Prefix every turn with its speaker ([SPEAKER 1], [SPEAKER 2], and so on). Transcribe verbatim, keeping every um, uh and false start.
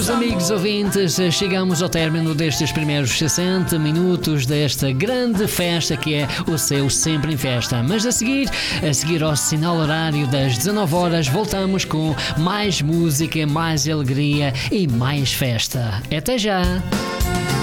[SPEAKER 1] Caros amigos ouvintes, chegamos ao término destes primeiros sessenta minutos desta grande festa que é o seu Sempre em Festa. Mas a seguir, a seguir ao sinal horário das dezanove horas, voltamos com mais música, mais alegria e mais festa. Até já!